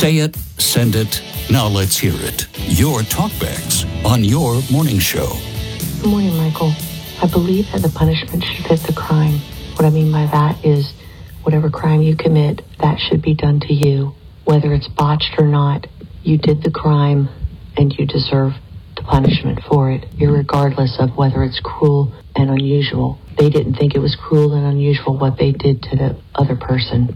Say it, send it, now let's hear it. Your talkbacks on your morning show. Good morning, Michael. I believe that the punishment should fit the crime. What I mean by that is whatever crime you commit, that should be done to you. Whether it's botched or not, you did the crime and you deserve the punishment for it, irregardless of whether it's cruel and unusual. They didn't think it was cruel and unusual what they did to the other person.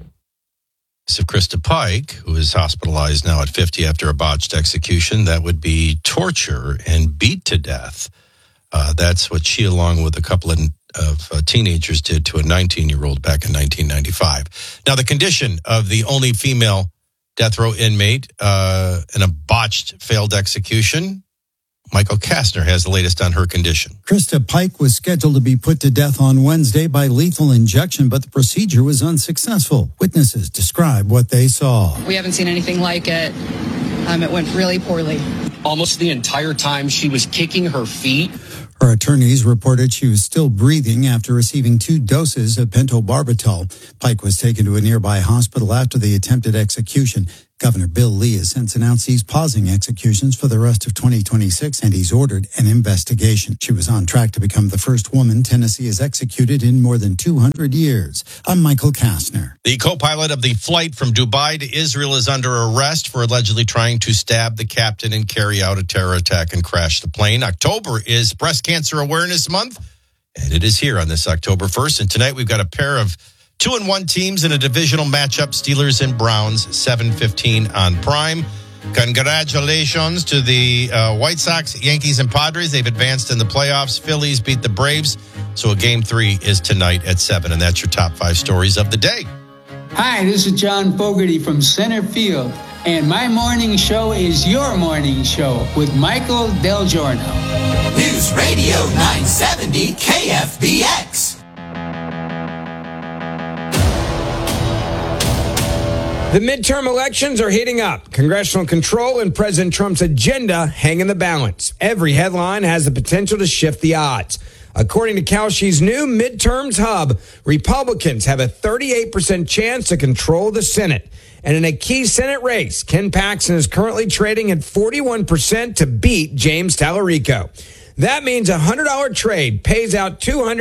Of Krista Pike, who is hospitalized now at 50 after a botched execution, that would be torture and beat to death. That's what she, along with a couple of teenagers, did to a 19-year-old back in 1995. Now, the condition of the only female death row inmate in a botched, failed execution, Michael Kastner has the latest on her condition. Krista Pike was scheduled to be put to death on Wednesday by lethal injection, but the procedure was unsuccessful. Witnesses describe what they saw. We haven't seen anything like it. It went really poorly. Almost the entire time she was kicking her feet. Her attorneys reported she was still breathing after receiving 2 doses of pentobarbital. Pike was taken to a nearby hospital after the attempted execution. Governor Bill Lee has since announced he's pausing executions for the rest of 2026, and he's ordered an investigation. She was on track to become the first woman Tennessee has executed in more than 200 years. I'm Michael Kastner. The co-pilot of the flight from Dubai to Israel is under arrest for allegedly trying to stab the captain and carry out a terror attack and crash the plane. October is Breast Cancer Awareness Month, and it is here on this October 1st. And tonight we've got a pair of 2-1 teams in a divisional matchup, Steelers and Browns, 7:15 on Prime. Congratulations to the White Sox, Yankees, and Padres. They've advanced in the playoffs. Phillies beat the Braves. So a Game 3 is tonight at 7, and that's your top 5 stories of the day. Hi, this is John Fogerty from Center Field, and my morning show is your morning show with Michael Del Giorno. News Radio 970 KFBX. The midterm elections are heating up. Congressional control and President Trump's agenda hang in the balance. Every headline has the potential to shift the odds. According to Kalshi's new midterms hub, Republicans have a 38% chance to control the Senate. And in a key Senate race, Ken Paxton is currently trading at 41% to beat James Tallarico. That means a $100 trade pays out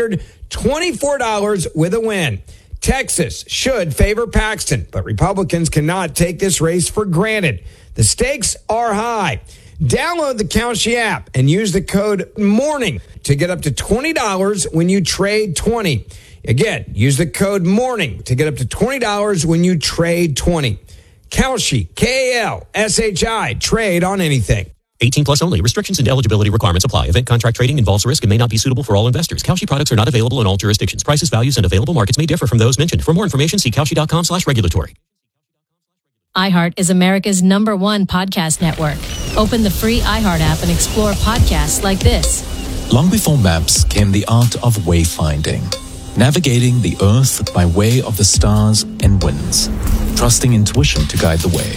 $224 with a win. Texas should favor Paxton, but Republicans cannot take this race for granted. The stakes are high. Download the Kalshi app and use the code MORNING to get up to $20 when you trade 20. Again, use the code MORNING to get up to $20 when you trade 20. Kalshi, Kalshi, trade on anything. 18 plus only. Restrictions and eligibility requirements apply. Event contract trading involves risk and may not be suitable for all investors. Kalshi products are not available in all jurisdictions. Prices, values, and available markets may differ from those mentioned. For more information, see Kalshi.com/regulatory. iHeart is America's #1 podcast network. Open the free iHeart app and explore podcasts like this. Long before maps came the art of wayfinding. Navigating the earth by way of the stars and winds. Trusting intuition to guide the way.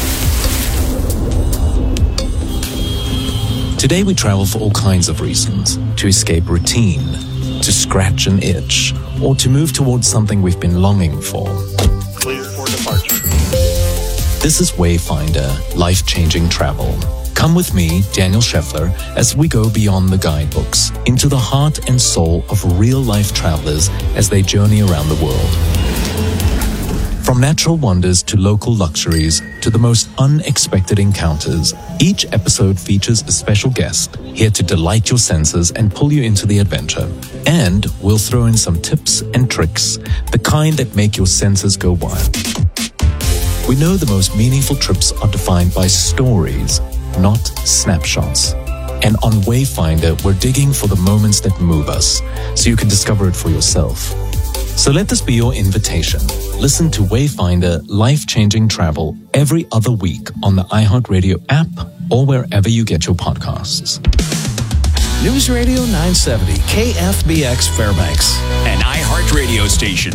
Today we travel for all kinds of reasons. To escape routine, to scratch an itch, or to move towards something we've been longing for. Clear for departure. This is Wayfinder, life-changing travel. Come with me, Daniel Scheffler, as we go beyond the guidebooks, into the heart and soul of real-life travelers as they journey around the world. From natural wonders to local luxuries to the most unexpected encounters, each episode features a special guest here to delight your senses and pull you into the adventure. And we'll throw in some tips and tricks, the kind that make your senses go wild. We know the most meaningful trips are defined by stories, not snapshots. And on Wayfinder, we're digging for the moments that move us, so you can discover it for yourself. So let this be your invitation. Listen to Wayfinder Life-Changing Travel every other week on the iHeartRadio app or wherever you get your podcasts. News Radio 970 KFBX Fairbanks, an iHeartRadio station.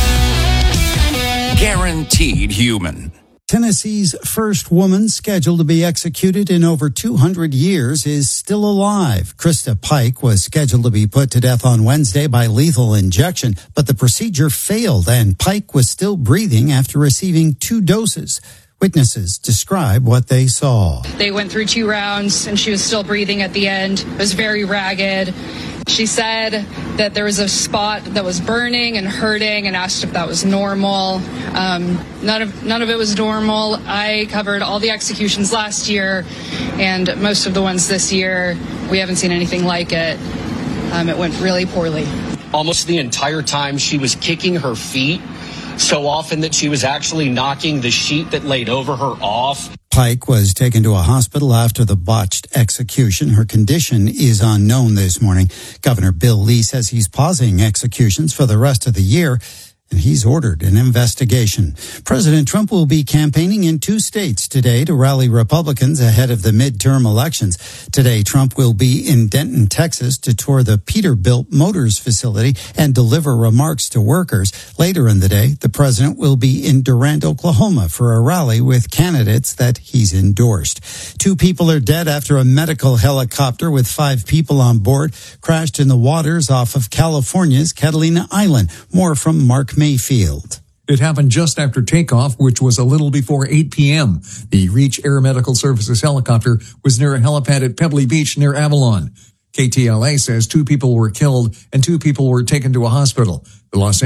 Guaranteed human. Tennessee's first woman scheduled to be executed in over 200 years is still alive. Krista Pike was scheduled to be put to death on Wednesday by lethal injection, but the procedure failed and Pike was still breathing after receiving 2 doses. Witnesses describe what they saw. They went through 2 rounds and she was still breathing at the end. It was very ragged. She said that there was a spot that was burning and hurting and asked if that was normal. None of it was normal. I covered all the executions last year and most of the ones this year. We haven't seen anything like it. It went really poorly. Almost the entire time she was kicking her feet so often that she was actually knocking the sheet that laid over her off. Pike was taken to a hospital after the botched execution. Her condition is unknown this morning. Governor Bill Lee says he's pausing executions for the rest of the year, and he's ordered an investigation. President Trump will be campaigning in 2 states today to rally Republicans ahead of the midterm elections. Today, Trump will be in Denton, Texas to tour the Peterbilt Motors facility and deliver remarks to workers. Later in the day, the president will be in Durant, Oklahoma for a rally with candidates that he's endorsed. 2 people are dead after a medical helicopter with 5 people on board crashed in the waters off of California's Catalina Island. More from Mark Mayfield. It happened just after takeoff, which was a little before 8 p.m. The Reach Air Medical Services helicopter was near a helipad at Pebbly Beach near Avalon. KTLA says 2 people were killed and 2 people were taken to a hospital. The Los